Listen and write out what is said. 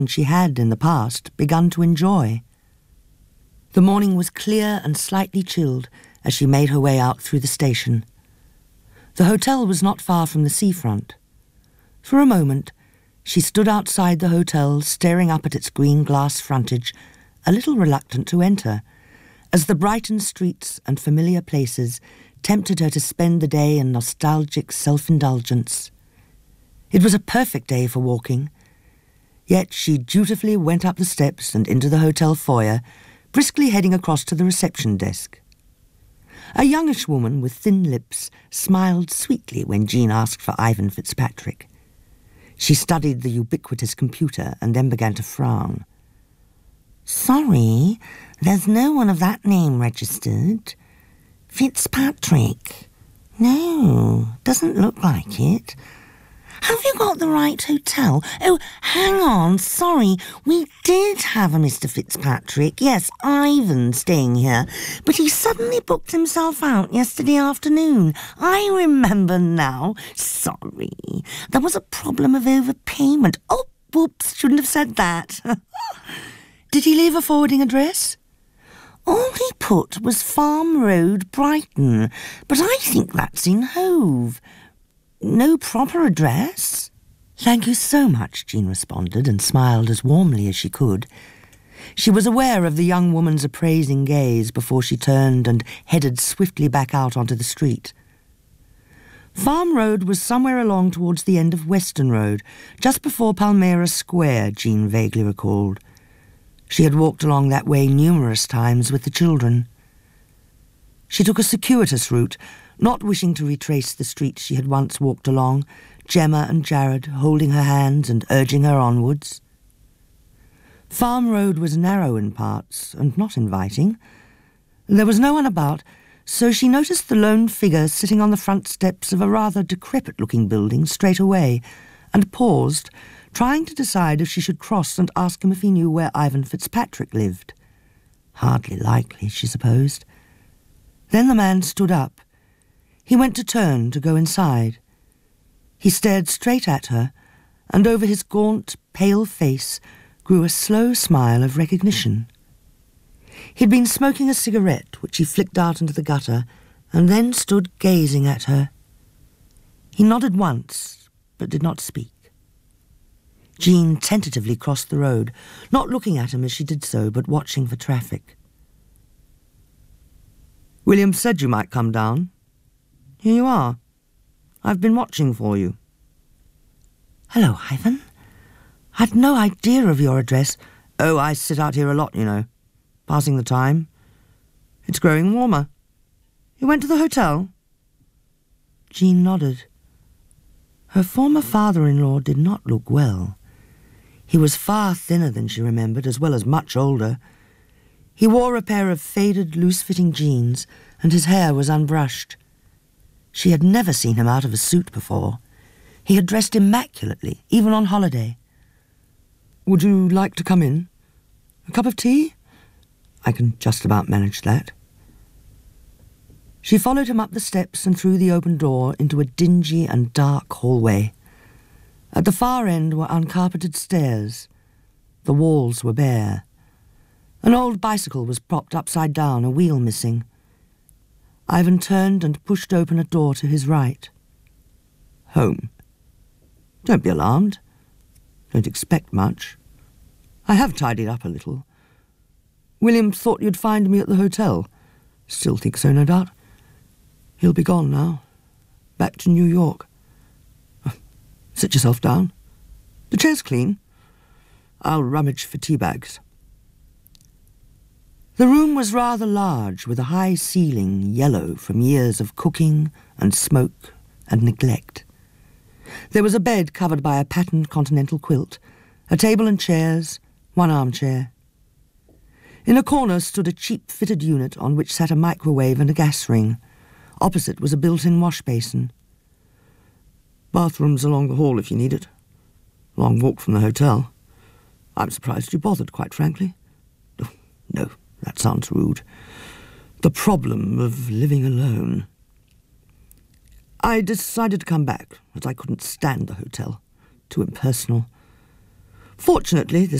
she had, in the past, begun to enjoy. The morning was clear and slightly chilled as she made her way out through the station. The hotel was not far from the seafront. For a moment, she stood outside the hotel, staring up at its green glass frontage, a little reluctant to enter, as the Brighton streets and familiar places tempted her to spend the day in nostalgic self-indulgence. It was a perfect day for walking, yet she dutifully went up the steps and into the hotel foyer, briskly heading across to the reception desk. A youngish woman with thin lips smiled sweetly when Jean asked for Ivan Fitzpatrick. She studied the ubiquitous computer and then began to frown. "Sorry, there's no one of that name registered. Fitzpatrick? No, doesn't look like it. Have you got the right hotel? Oh, hang on, sorry, we did have a Mr. Fitzpatrick. Yes, Ivan staying here, but he suddenly booked himself out yesterday afternoon. I remember now. Sorry, there was a problem of overpayment. Oh, whoops, shouldn't have said that." Did he leave a forwarding address? "All he put was Farm Road, Brighton, but I think that's in Hove. No proper address?" "Thank you so much," Jean responded, and smiled as warmly as she could. She was aware of the young woman's appraising gaze before she turned and headed swiftly back out onto the street. Farm Road was somewhere along towards the end of Western Road, just before Palmyra Square, Jean vaguely recalled. She had walked along that way numerous times with the children. She took a circuitous route, not wishing to retrace the street she had once walked along, Gemma and Jared holding her hands and urging her onwards. Farm Road was narrow in parts and not inviting. There was no one about, so she noticed the lone figure sitting on the front steps of a rather decrepit-looking building straight away, and paused, trying to decide if she should cross and ask him if he knew where Ivan Fitzpatrick lived. Hardly likely, she supposed. Then the man stood up. He went to turn to go inside. He stared straight at her, and over his gaunt, pale face grew a slow smile of recognition. He'd been smoking a cigarette, which he flicked out into the gutter, and then stood gazing at her. He nodded once, but did not speak. Jean tentatively crossed the road, not looking at him as she did so, but watching for traffic. "William said you might come down. Here you are. I've been watching for you." "Hello, Ivan. I'd no idea of your address." "Oh, I sit out here a lot, you know. Passing the time. It's growing warmer. You went to the hotel?" Jean nodded. Her former father-in-law did not look well. He was far thinner than she remembered, as well as much older. He wore a pair of faded, loose-fitting jeans, and his hair was unbrushed. She had never seen him out of a suit before. He had dressed immaculately, even on holiday. "Would you like to come in? A cup of tea? I can just about manage that." She followed him up the steps and through the open door into a dingy and dark hallway. At the far end were uncarpeted stairs. The walls were bare. An old bicycle was propped upside down, a wheel missing. Ivan turned and pushed open a door to his right. "Home. Don't be alarmed. Don't expect much. I have tidied up a little. William thought you'd find me at the hotel. Still think so, no doubt. He'll be gone now. Back to New York. Sit yourself down. The chair's clean. I'll rummage for tea bags." The room was rather large, with a high ceiling, yellow from years of cooking and smoke and neglect. There was a bed covered by a patterned continental quilt, a table and chairs, one armchair. In a corner stood a cheap-fitted unit on which sat a microwave and a gas ring. Opposite was a built-in wash basin. "Bathroom's along the hall if you need it. Long walk from the hotel. I'm surprised you bothered, quite frankly. Oh, no, that sounds rude. The problem of living alone. I decided to come back, as I couldn't stand the hotel. Too impersonal. Fortunately, the